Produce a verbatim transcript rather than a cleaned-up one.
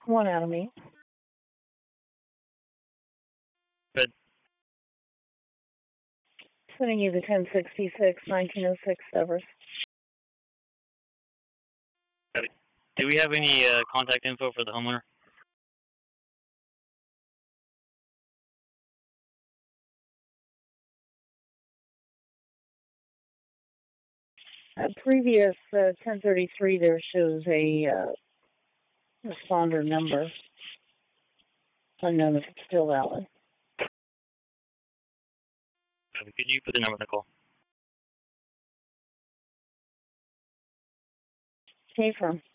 One out of me. Good. Sending you the ten sixty-six, nineteen oh six Severs. Do we have any uh, contact info for the homeowner? A previous uh, ten thirty-three there shows a uh, responder number. Unknown if it's still valid. Could you put the number, Nicole? Okay, firm.